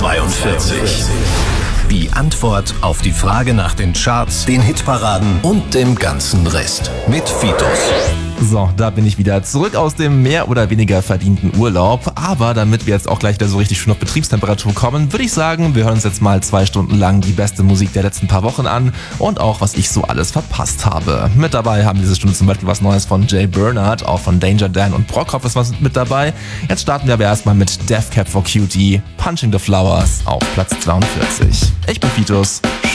42. Die Antwort auf die Frage nach den Charts, den Hitparaden und dem ganzen Rest mit Fitos. So, da bin ich wieder zurück aus dem mehr oder weniger verdienten Urlaub. Aber damit wir jetzt auch gleich wieder so richtig schön auf Betriebstemperatur kommen, würde ich sagen, wir hören uns jetzt mal 2 Stunden lang die beste Musik der letzten paar Wochen an und auch, was ich so alles verpasst habe. Mit dabei haben diese Stunde zum Beispiel was Neues von Jay Bernard, auch von Danger Dan und Brockhoff ist was mit dabei. Jetzt starten wir aber erstmal mit Death Cab for Cutie, Punching the Flowers auf Platz 42. Ich bin Fitos.